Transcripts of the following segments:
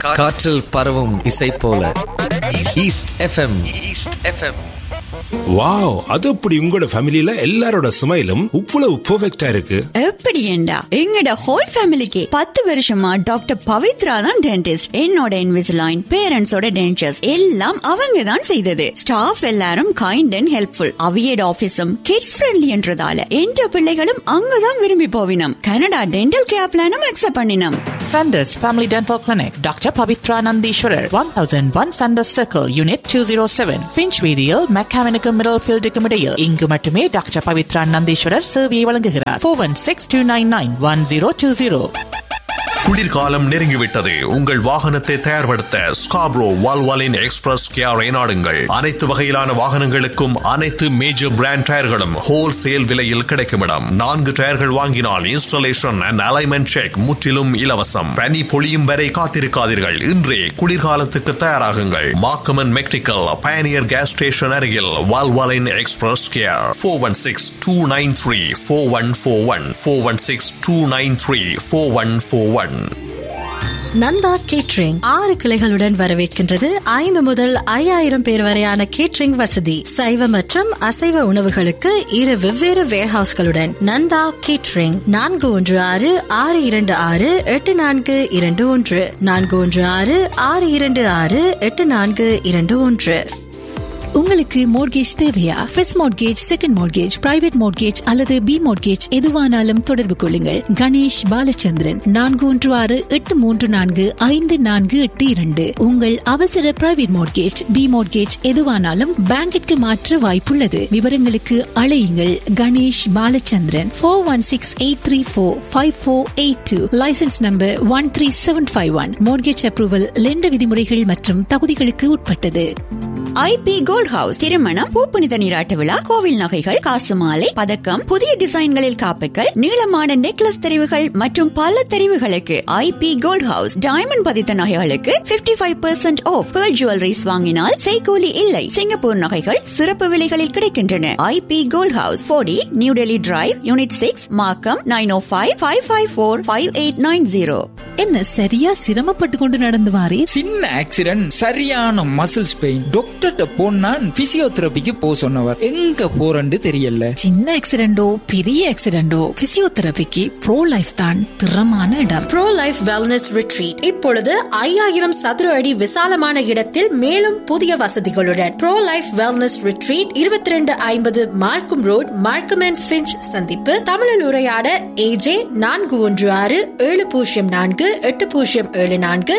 காற்றில் பரவும் இசை போல ஈஸ்ட் எஃப்எம். வாவ், அது அப்படி உங்களோட ஃபேமிலில எல்லாரோட ஸ்மைலும் இவ்வளவு பெர்ஃபெக்ட்டா இருக்கு. எப்படி ஏண்டா எங்கட ஹோல் ஃபேமிலிக்கு 10 வருஷமா டாக்டர் பவித்ரா தான் டென்டிஸ்ட். என்னோட இன்விசிலைன், பேரண்ட்ஸோட டென்டர்ஸ் எல்லாம் அவங்க தான் செய்தது. ஸ்டாஃப் எல்லாரும் kind and helpful. அவியட் ஆபீஸும் kids friendly என்றதால என்ற பிள்ளைகளும் அங்கதான் விரும்பி போவினம். கனடா டென்டல் கேர் பிளானும் அக்செப்ட் பண்ணினோம். Sanders Family Dental Clinic, Dr. Pavitra Nandishwarar, 1001 Sanders Circle, Unit 207, Finchweedial, Mechanical Middlefield Comedial. இங்கு மட்டுமே டாக்டர் பவித்ரா நந்தீஸ்வரர் சேவையை வழங்குகிறார். 416-299-1020. குளிர்காலம் நெருங்கிவிட்டது. உங்கள் வாகனத்தை தயார்படுத்த ஸ்காப்ரோ வால்வாலின் எக்ஸ்பிரஸ் கேரை நாடுங்கள். அனைத்து வகையிலான வாகனங்களுக்கும் அனைத்து மேஜர் பிராண்ட் டயர்களும் ஹோல்சேல் விலையில் கிடைக்கும் இடம். 4 டயர்கள் வாங்கினால் இன்ஸ்டாலேஷன் அண்ட் அலைன்மென்ட் செக் முற்றிலும் இலவசம். பனி பொழியும் வரை காத்திருக்காதீர்கள். இன்றே குளிர்காலத்துக்கு தயாராகுங்கள். மார்க்கம் மெக்டிக்கல் பயனியர் கேஸ் ஸ்டேஷன் அருகில் Valvoline express care. 416-293-4141 416-293-4141. Nanda catering 6 கிளைகளுடன் வரவேற்கின்றது. 5 முதல் 5000 பேர் வரையான கேட்ரிங் வசதி. சைவ மற்றும் அசைவ உணவுகளுக்கு 2 வெவ்வேறு வேர்ஹவுஸ்களுடன். நந்தா கேட்ரிங் 416-626-8421 416-626-8421. உங்களுக்கு மோர்கேஜ் தேவையா? First mortgage, second mortgage, private mortgage அல்லது பி மோர்கேஜ் எதுவானாலும் தொடர்பு கொள்ளுங்கள். கணேஷ் பாலச்சந்திரன் 416-834-5482. உங்கள் அவசர பிரைவேட் மோர்கேஜ், பி மோர்கேஜ் எதுவானாலும் பேங்கிற்கு மாற்ற வாய்ப்புள்ளது. விவரங்களுக்கு அழையுங்கள். Ganesh Balachandran 416-834-5482. Licence number 13751. Mortgage approval, lender விதிமுறைகள் மற்றும் தகுதிகளுக்கு உட்பட்டது. ஐபி கோல்ட் ஹவுஸ் திருமணம், பூப்புனித நீராட்ட விழா, கோவில் நகைகள், காசு மாலை, பதக்கம், புதிய டிசைன்களில் காப்புகள், நீளமான நெக்லஸ் தெரிவுகள் மற்றும் பல தெரிவுகளுக்கு ஐபி கோல்ட் ஹவுஸ். டைமண்ட் பதித்த நகைகளுக்கு 55% ஆஃப். பேர்ல் ஜுவல்லரிஸ் வாங்கினால் செய்கூலி இல்லை. சிங்கப்பூர் நகைகள் சிறப்பு விலைகளில் கிடைக்கின்றன. IP gold house, 40 new Delhi drive, unit 6, மார்க்கம். 9055545890. என்ன சரியா சிரமப்பட்டு கொண்டு நடந்து வாரே? சின்ன ஆக்சிடென்ட், சரியான மசில்ஸ் பெயின். டாக்டர் போனா பிசியோதெரபிக்கு போ சொன்னவர். எங்க போறன்னு தெரியல. சின்ன ஆக்சிடென்டோ பெரிய ஆக்சிடென்டோ பிசியோதெரபிக்கு ப்ரோ லைஃப் தான் திறமான இடம். ப்ரோ லைஃப் வெல்னஸ் ரிட்ரீட் இப்பொழுது 5000 சதுர அடி விசாலமான இடத்தில் மேலும் புதிய வசதிகளுடன். ப்ரோ லைஃப் வெல்னஸ் ரிட்ரீட் 2250 மார்க்கம் ரோட், மார்க்கம் அண்ட் ஃபிஞ்ச் சந்திப்பு. தமிழில் உரையாட AJ 416-704-8074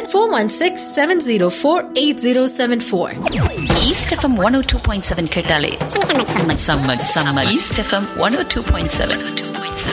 416-704-8074. East FM 102.7 கேட்டாலே சம்மர். East FM 102.7.